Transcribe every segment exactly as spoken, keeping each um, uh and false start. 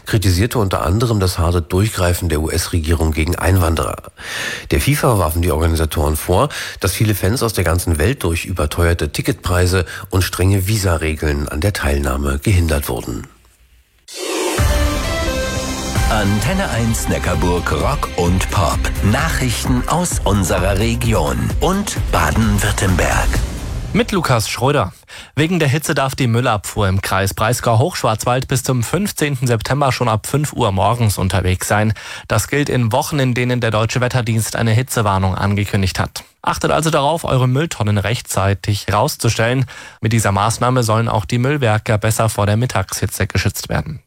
kritisierte unter anderem das harte Durchgreifen der U S-Regierung gegen Einwanderer. Der FIFA warfen die Organisatoren vor, dass viele Fans aus der ganzen Welt durch überteuerte Ticketpreise und strenge Visaregeln an der Teilnahme gehindert wurden. Antenne eins Neckarburg Rock und Pop. Nachrichten aus unserer Region und Baden-Württemberg. Mit Lukas Schröder. Wegen der Hitze darf die Müllabfuhr im Kreis Breisgau-Hochschwarzwald bis zum fünfzehnten September schon ab fünf Uhr morgens unterwegs sein. Das gilt in Wochen, in denen der Deutsche Wetterdienst eine Hitzewarnung angekündigt hat. Achtet also darauf, eure Mülltonnen rechtzeitig rauszustellen. Mit dieser Maßnahme sollen auch die Müllwerker besser vor der Mittagshitze geschützt werden.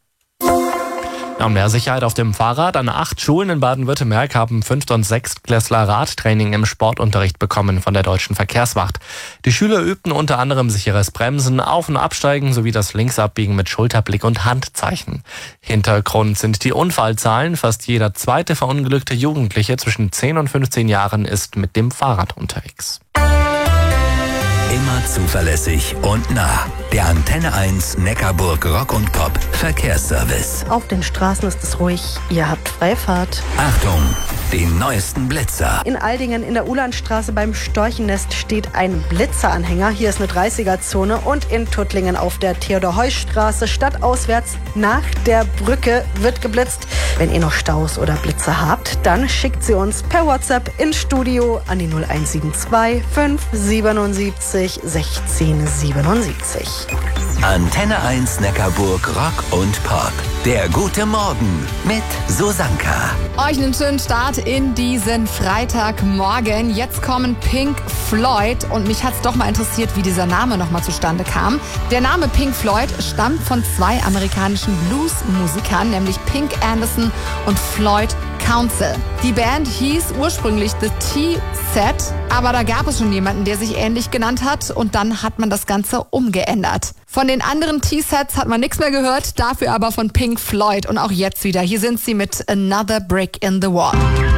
Und mehr Sicherheit auf dem Fahrrad. An acht Schulen in Baden-Württemberg haben Fünft- und Sechstklässler Radtraining im Sportunterricht bekommen von der Deutschen Verkehrswacht. Die Schüler übten unter anderem sicheres Bremsen, Auf- und Absteigen sowie das Linksabbiegen mit Schulterblick und Handzeichen. Hintergrund sind die Unfallzahlen. Fast jeder zweite verunglückte Jugendliche zwischen zehn und fünfzehn Jahren ist mit dem Fahrrad unterwegs. Immer zuverlässig und nah. Der Antenne eins Neckarburg Rock und Pop Verkehrsservice. Auf den Straßen ist es ruhig. Ihr habt Freifahrt. Achtung, den neuesten Blitzer. In Aldingen in der Ulandstraße beim Storchennest steht ein Blitzeranhänger. Hier ist eine dreißiger-Zone. Und in Tuttlingen auf der Theodor-Heuss-Straße stadtauswärts nach der Brücke wird geblitzt. Wenn ihr noch Staus oder Blitzer habt, dann schickt sie uns per WhatsApp ins Studio an die null eins sieben zwei fünf siebenundsiebzig sechzehn siebenundsiebzig. Antenne eins Neckarburg Rock und Pop. Der gute Morgen mit Susanka. Euch einen schönen Start in diesen Freitagmorgen. Jetzt kommen Pink Floyd und mich hat's doch mal interessiert, wie dieser Name nochmal zustande kam. Der Name Pink Floyd stammt von zwei amerikanischen Bluesmusikern, nämlich Pink Anderson und Floyd Council. Die Band hieß ursprünglich The T-Set, aber da gab es schon jemanden, der sich ähnlich genannt hat und dann hat man das Ganze umgeändert. Von den anderen T-Sets hat man nichts mehr gehört, dafür aber von Pink Floyd und auch jetzt wieder. Hier sind sie mit Another Brick in the Wall.